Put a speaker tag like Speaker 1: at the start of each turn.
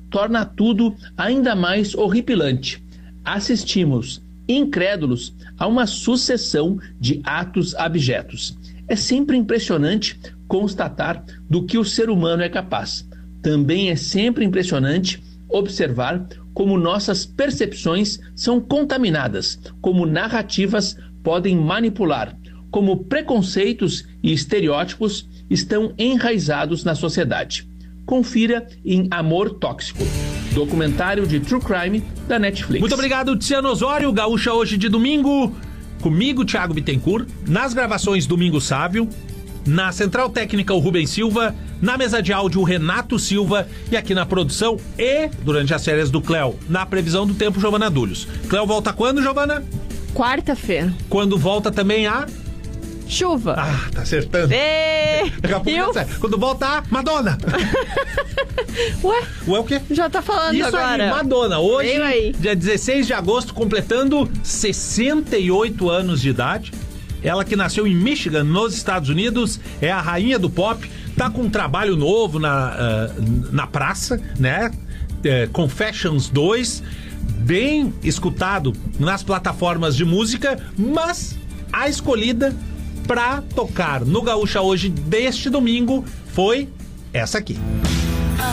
Speaker 1: torna tudo ainda mais horripilante. Assistimos, incrédulos, a uma sucessão de atos abjetos. É sempre impressionante constatar do que o ser humano é capaz. Também é sempre impressionante observar como nossas percepções são contaminadas, como narrativas podem manipular, como preconceitos e estereótipos estão enraizados na sociedade. Confira em Amor Tóxico, documentário de True Crime da Netflix.
Speaker 2: Muito obrigado, Tiziano Osório. Gaúcha hoje de domingo, comigo, Thiago Bittencourt, nas gravações Domingo Sávio, na Central Técnica o Rubens Silva, na mesa de áudio o Renato Silva e aqui na produção e, durante as férias do Cléo, na previsão do tempo, Giovana Dúlios. Cléo volta quando, Giovana?
Speaker 3: Quarta-feira.
Speaker 2: Quando volta também a...
Speaker 3: Chuva.
Speaker 2: Ah, tá acertando. Daqui a pouco tá certo. Quando volta a Madonna.
Speaker 3: Ué
Speaker 2: o quê?
Speaker 3: Já tá falando
Speaker 2: isso
Speaker 3: agora.
Speaker 2: Aí, Madonna. Hoje,
Speaker 3: aí.
Speaker 2: dia 16 de agosto, completando 68 anos de idade. Ela que nasceu em Michigan, nos Estados Unidos, é a rainha do pop, tá com um trabalho novo na praça, né? Confessions 2, bem escutado nas plataformas de música, mas a escolhida para tocar no Gaúcha hoje deste domingo foi essa aqui.